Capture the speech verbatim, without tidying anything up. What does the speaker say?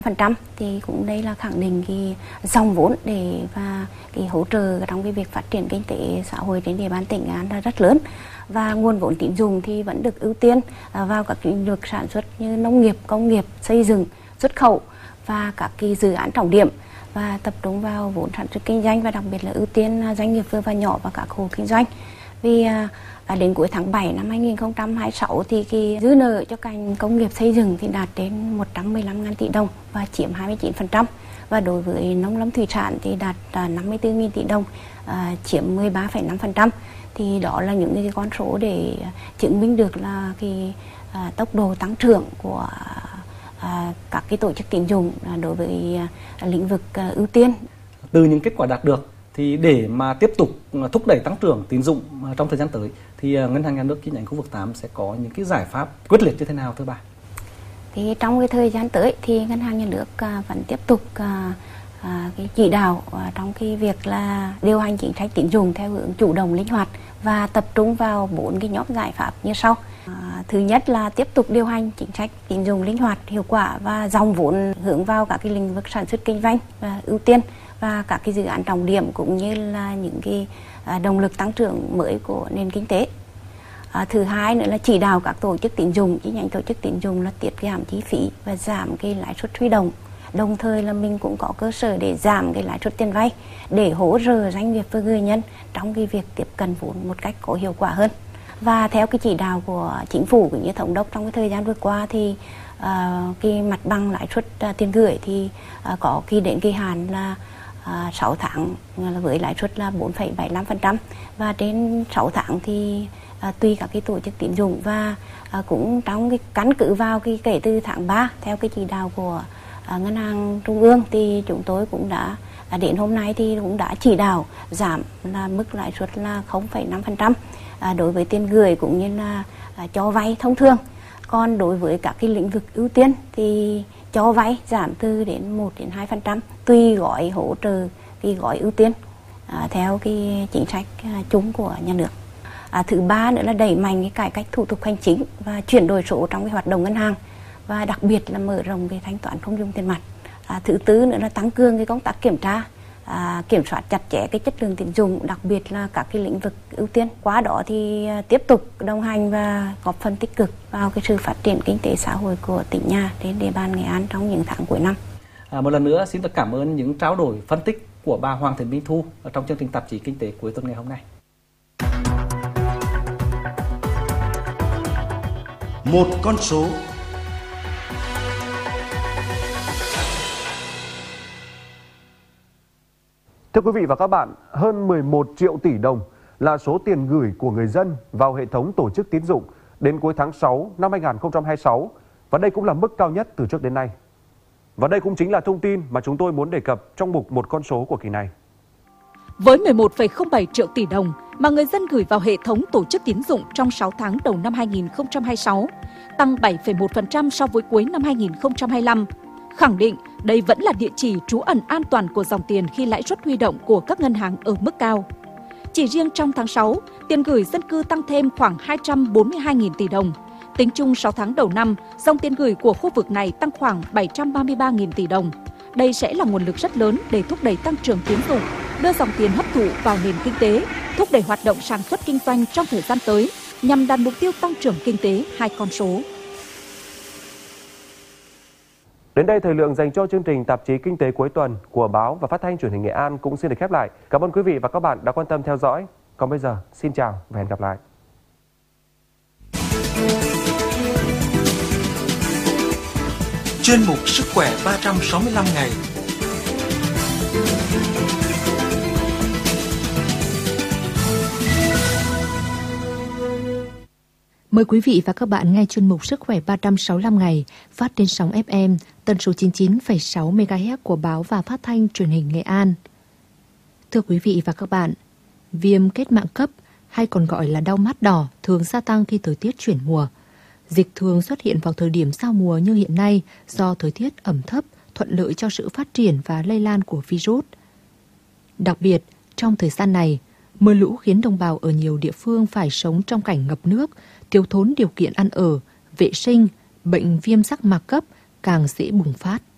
phần trăm thì cũng đây là khẳng định cái dòng vốn để và cái hỗ trợ trong cái việc phát triển kinh tế xã hội trên địa bàn tỉnh Nghệ An là rất lớn, và nguồn vốn tín dụng thì vẫn được ưu tiên vào các lĩnh vực sản xuất như nông nghiệp, công nghiệp, xây dựng, xuất khẩu và các cái dự án trọng điểm, và tập trung vào vốn sản xuất kinh doanh, và đặc biệt là ưu tiên doanh nghiệp vừa và nhỏ và các hộ kinh doanh. Vì à, đến cuối tháng bảy năm hai nghìn không trăm hai mươi sáu thì cái dư nợ cho ngành công nghiệp xây dựng thì đạt đến một trăm mười lăm nghìn tỷ đồng và chiếm hai mươi chín phần trăm, và đối với nông lâm thủy sản thì đạt à, năm mươi tư nghìn tỷ đồng, à, chiếm mười ba phẩy năm phần trăm. Thì đó là những cái con số để chứng minh được là cái à, tốc độ tăng trưởng của à, các cái tổ chức tín dụng à, đối với à, lĩnh vực à, ưu tiên. Từ những kết quả đạt được thì để mà tiếp tục thúc đẩy tăng trưởng tín dụng trong thời gian tới thì Ngân hàng Nhà nước chi nhánh khu vực tám sẽ có những cái giải pháp quyết liệt như thế nào thưa bà? Thì trong cái thời gian tới thì Ngân hàng Nhà nước à, vẫn tiếp tục à, à, cái chỉ đạo à, trong cái việc là điều hành chính sách tín dụng theo hướng chủ động linh hoạt và tập trung vào bốn cái nhóm giải pháp như sau. À, thứ nhất là tiếp tục điều hành chính sách tín dụng linh hoạt, hiệu quả và dòng vốn hướng vào các cái lĩnh vực sản xuất kinh doanh và ưu tiên và các cái dự án trọng điểm, cũng như là những cái à, động lực tăng trưởng mới của nền kinh tế. À, thứ hai nữa là chỉ đạo các tổ chức tín dụng, chi nhánh tổ chức tín dụng là tiết giảm chi phí và giảm cái lãi suất huy động. Đồng thời là mình cũng có cơ sở để giảm cái lãi suất tiền vay để hỗ trợ doanh nghiệp và người dân trong cái việc tiếp cận vốn một cách có hiệu quả hơn. Và theo cái chỉ đạo của chính phủ cũng như thống đốc trong cái thời gian vừa qua thì uh, cái mặt bằng lãi suất uh, tiền gửi thì uh, có kỳ đến kỳ hạn là uh, sáu tháng là với lãi suất là bốn phẩy bảy mươi lăm phần trăm, và trên sáu tháng thì uh, tùy các cái tổ chức tín dụng, và uh, cũng trong cái căn cứ vào cái kể từ tháng ba theo cái chỉ đạo của uh, Ngân hàng Trung ương thì chúng tôi cũng đã uh, đến hôm nay thì cũng đã chỉ đạo giảm là mức lãi suất là không phẩy năm phần trăm À, đối với tiền gửi cũng như là à, cho vay thông thường. Còn đối với các cái lĩnh vực ưu tiên thì cho vay giảm từ đến một đến hai phần trăm tùy gói hỗ trợ, cái gói ưu tiên à, theo cái chính sách à, chung của nhà nước. À, thứ ba nữa là đẩy mạnh cái cải cách thủ tục hành chính và chuyển đổi số trong cái hoạt động ngân hàng, và đặc biệt là mở rộng cái thanh toán không dùng tiền mặt. À, thứ tư nữa là tăng cường cái công tác kiểm tra, À, kiểm soát chặt chẽ cái chất lượng tín dụng, đặc biệt là các cái lĩnh vực ưu tiên. Qua đó thì à, tiếp tục đồng hành và góp phần tích cực vào cái sự phát triển kinh tế xã hội của tỉnh nhà trên địa bàn Nghệ An trong những tháng cuối năm. À, một lần nữa xin được cảm ơn những trao đổi phân tích của bà Hoàng Thị Minh Thu trong chương trình tạp chí Kinh tế cuối tuần ngày hôm nay. Một con số. Thưa quý vị và các bạn, hơn mười một triệu tỷ đồng là số tiền gửi của người dân vào hệ thống tổ chức tín dụng đến cuối tháng sáu năm hai nghìn không trăm hai mươi sáu, và đây cũng là mức cao nhất từ trước đến nay. Và đây cũng chính là thông tin mà chúng tôi muốn đề cập trong mục Một con số của kỳ này. Với mười một phẩy không bảy triệu tỷ đồng mà người dân gửi vào hệ thống tổ chức tín dụng trong sáu tháng đầu năm hai nghìn không trăm hai mươi sáu, tăng bảy phẩy một phần trăm so với cuối năm hai nghìn không trăm hai mươi lăm, khẳng định đây vẫn là địa chỉ trú ẩn an toàn của dòng tiền khi lãi suất huy động của các ngân hàng ở mức cao. Chỉ riêng trong tháng sáu, tiền gửi dân cư tăng thêm khoảng hai trăm bốn mươi hai nghìn tỷ đồng. Tính chung sáu tháng đầu năm, dòng tiền gửi của khu vực này tăng khoảng bảy trăm ba mươi ba nghìn tỷ đồng. Đây sẽ là nguồn lực rất lớn để thúc đẩy tăng trưởng tín dụng, đưa dòng tiền hấp thụ vào nền kinh tế, thúc đẩy hoạt động sản xuất kinh doanh trong thời gian tới, nhằm đạt mục tiêu tăng trưởng kinh tế hai con số. Đến đây, thời lượng dành cho chương trình tạp chí Kinh tế cuối tuần của Báo và Phát thanh Truyền hình Nghệ An cũng xin được khép lại. Cảm ơn quý vị và các bạn đã quan tâm theo dõi. Còn bây giờ, xin chào và hẹn gặp lại. Chuyên mục Sức khỏe ba trăm sáu mươi lăm ngày. Mời quý vị và các bạn nghe chuyên mục Sức khỏe ba trăm sáu mươi lăm ngày phát trên sóng ép em tần số chín mươi chín phẩy sáu mê ga héc của Báo và Phát thanh Truyền hình Nghệ An. Thưa quý vị và các bạn, viêm kết mạc cấp hay còn gọi là đau mắt đỏ thường gia tăng khi thời tiết chuyển mùa. Dịch thường xuất hiện vào thời điểm giao mùa như hiện nay do thời tiết ẩm thấp, thuận lợi cho sự phát triển và lây lan của virus. Đặc biệt, trong thời gian này, mưa lũ khiến đồng bào ở nhiều địa phương phải sống trong cảnh ngập nước, thiếu thốn điều kiện ăn ở, vệ sinh, bệnh viêm giác mạc cấp càng dễ bùng phát.